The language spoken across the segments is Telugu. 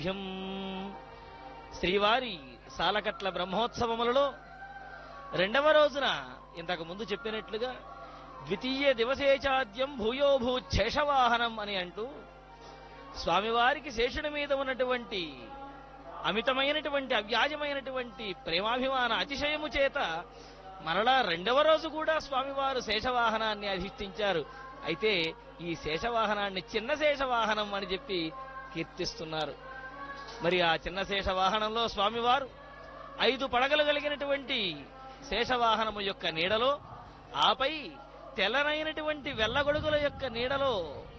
శ్రీవారి సాలకట్ల బ్రహ్మోత్సవములలో రెండవ రోజున ఇంతకు ముందు చెప్పినట్లుగా ద్వితీయ దివసేచాద్యం భూయోభూశేషవాహనం అని అంటూ స్వామివారికి శేషుని మీద ఉన్నటువంటి అమితమైనటువంటి అవ్యాజమైనటువంటి ప్రేమాభిమాన అతిశయము చేత మరలా రెండవ రోజు కూడా స్వామివారు శేషవాహనాన్ని అధిష్ఠించారు. అయితే ఈ శేషవాహనాన్ని చిన్న శేషవాహనం అని చెప్పి కీర్తిస్తున్నారు. మరి ఆ చిన్న శేషవాహనంలో స్వామివారు 5 పడగలు కలిగినటువంటి శేషవాహనము యొక్క నీడలో, ఆపై తెల్లనైనటువంటి వెల్లగొడుగుల యొక్క నీడలో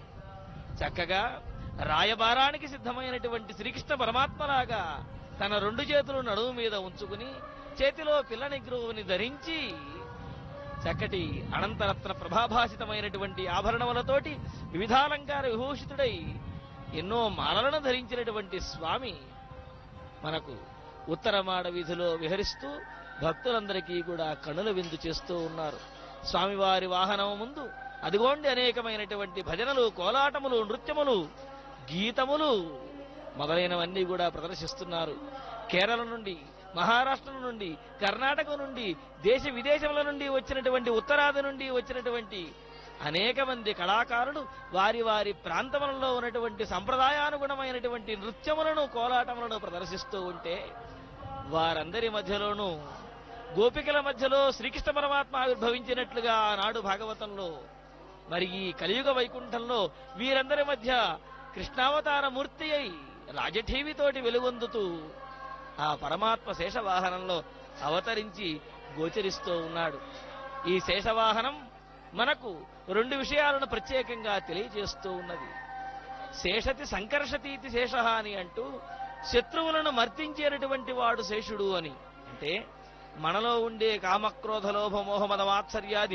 చక్కగా రాయబారానికి సిద్ధమైనటువంటి శ్రీకృష్ణ పరమాత్మలాగా తన 2 చేతులు నడుము మీద ఉంచుకుని చేతిలో పిల్ల నిగ్రహుని ధరించి చక్కటి అనంతరత్న ప్రభాభాసితమైనటువంటి ఆభరణములతోటి వివిధాలంకార విభూషితుడై ఎన్నో మాలలను ధరించినటువంటి స్వామి మనకు ఉత్తరమాడ వీధిలో విహరిస్తూ భక్తులందరికీ కూడా కనుల విందు చేస్తూ ఉన్నారు. స్వామివారి వాహనము ముందు అదిగోండి అనేకమైనటువంటి భజనలు, కోలాటములు, నృత్యములు, గీతములు మొదలైనవన్నీ కూడా ప్రదర్శిస్తున్నారు. కేరళ నుండి, మహారాష్ట్ర నుండి, కర్ణాటక నుండి, దేశ విదేశముల నుండి వచ్చినటువంటి, ఉత్తరాది నుండి వచ్చినటువంటి అనేక మంది కళాకారులు వారి వారి ప్రాంతములలో ఉన్నటువంటి సంప్రదాయానుగుణమైనటువంటి నృత్యములను, కోలాటములను ప్రదర్శిస్తూ ఉంటే వారందరి మధ్యలోనూ గోపికల మధ్యలో శ్రీకృష్ణ పరమాత్మ ఆవిర్భవించినట్లుగా ఆనాడు భాగవతంలో, మరి ఈ కలియుగ వైకుంఠంలో వీరందరి మధ్య కృష్ణావతార మూర్తి అయి రాజఠీవితోటి వెలుగొందుతూ ఆ పరమాత్మ శేషవాహనంలో అవతరించి గోచరిస్తూ ఉన్నాడు. ఈ శేషవాహనం మనకు 2 విషయాలను ప్రత్యేకంగా తెలియజేస్తూ ఉన్నది. శేషతి సంకర్షతీతి శేష అని అంటూ శత్రువులను మర్తించేటటువంటి వాడు శేషుడు అని. అంటే మనలో ఉండే కామక్రోధ లోభ మోహ మద మాత్సర్యాది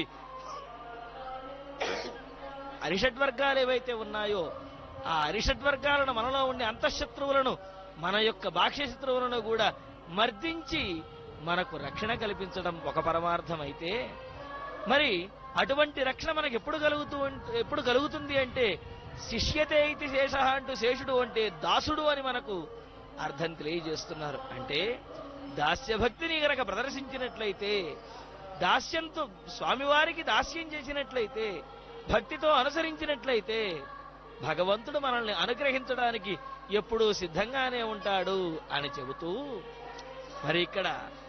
అరిషడ్వర్గాలు ఏవైతే ఉన్నాయో ఆ అరిషడ్వర్గాలను, మనలో ఉండే అంతఃశత్రువులను, మన యొక్క బాహ్య శత్రువులను కూడా మర్దించి మనకు రక్షణ కల్పించడం ఒక పరమార్థం అయితే, మరి అటువంటి రక్షణ మనకు ఎప్పుడు కలుగుతుంది అంటే శిష్యతే ఇతి శేష అంటూ శేషుడు అంటే దాసుడు అని మనకు అర్థం తెలియజేస్తున్నారు. అంటే దాస్యభక్తిని గనక ప్రదర్శించినట్లయితే, దాస్యంతో స్వామివారికి దాస్యం చేసినట్లయితే, భక్తితో అనుసరించినట్లయితే భగవంతుడు మనల్ని అనుగ్రహించడానికి ఎప్పుడూ సిద్ధంగానే ఉంటాడు అని చెబుతూ మరి ఇక్కడ